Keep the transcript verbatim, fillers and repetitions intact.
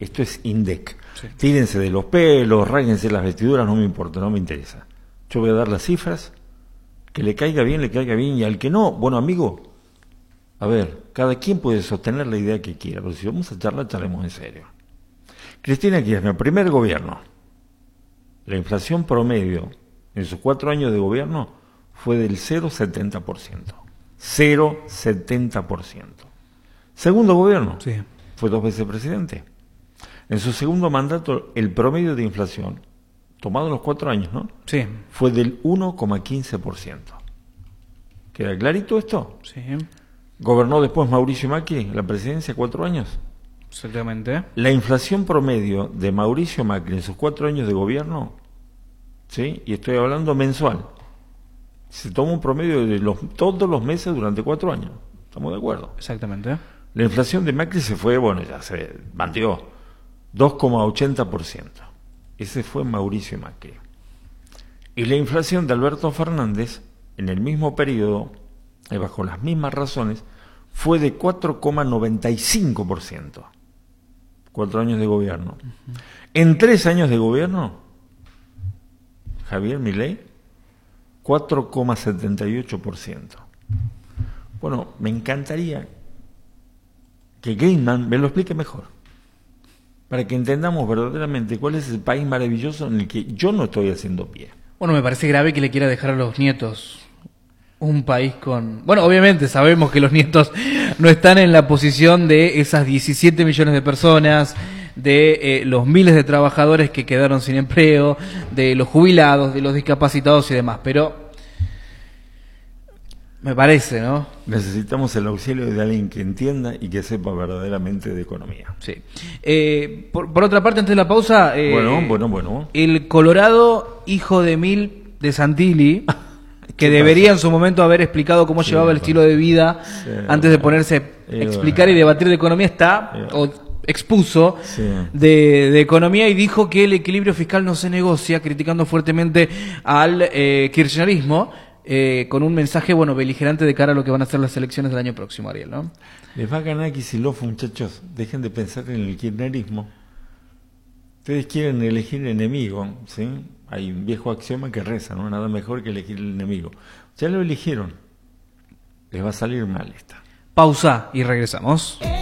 Esto es INDEC. Sí. Tírense de los pelos, ráyense las vestiduras, no me importa, no me interesa. Yo voy a dar las cifras, que le caiga bien, le caiga bien, y al que no, bueno, amigo, a ver, cada quien puede sostener la idea que quiera, pero si vamos a charlar, charlemos en serio. Cristina Kirchner, primer gobierno, la inflación promedio en sus cuatro años de gobierno fue del cero coma setenta por ciento. cero coma setenta por ciento. Segundo gobierno, Sí. fue dos veces presidente. En su segundo mandato, el promedio de inflación, tomado en los cuatro años, ¿no? Sí. Fue del uno coma quince por ciento. ¿Queda clarito esto? Sí. Gobernó después Mauricio Macri, la presidencia, cuatro años. Exactamente. La inflación promedio de Mauricio Macri en sus cuatro años de gobierno, ¿sí? Y estoy hablando mensual, se toma un promedio de los, todos los meses durante cuatro años. ¿Estamos de acuerdo? Exactamente. La inflación de Macri se fue, bueno, ya se bandeó, dos coma ochenta por ciento. Ese fue Mauricio Macri. Y la inflación de Alberto Fernández, en el mismo periodo, y bajo las mismas razones, fue de cuatro coma noventa y cinco por ciento. Cuatro años de gobierno. Uh-huh. En tres años de gobierno, Javier Milei, cuatro coma setenta y ocho por ciento. Bueno, me encantaría que Grimman me lo explique mejor, para que entendamos verdaderamente cuál es el país maravilloso en el que yo no estoy haciendo pie. Bueno, me parece grave que le quiera dejar a los nietos un país con... Bueno, obviamente sabemos que los nietos no están en la posición de esas diecisiete millones de personas, de eh, los miles de trabajadores que quedaron sin empleo, de los jubilados, de los discapacitados y demás, pero me parece, ¿no? Necesitamos el auxilio de alguien que entienda y que sepa verdaderamente de economía. Sí. Eh, por, por otra parte, antes de la pausa... Eh, bueno, bueno, bueno. El Colorado, hijo de mil de Santilli... que debería pasa? en su momento haber explicado cómo sí, llevaba el estilo de vida sí, antes de ponerse a explicar y debatir de economía, está sí. o expuso sí. de, de economía y dijo que el equilibrio fiscal no se negocia, criticando fuertemente al eh, kirchnerismo, eh, con un mensaje bueno beligerante de cara a lo que van a ser las elecciones del año próximo, Ariel, ¿no? Les va a ganar Kicillof, muchachos, dejen de pensar en el kirchnerismo. Ustedes quieren elegir enemigo, ¿sí? Hay un viejo axioma que reza, ¿no? Nada mejor que elegir el enemigo. Ya lo eligieron. Les va a salir mal esta. Pausa y regresamos.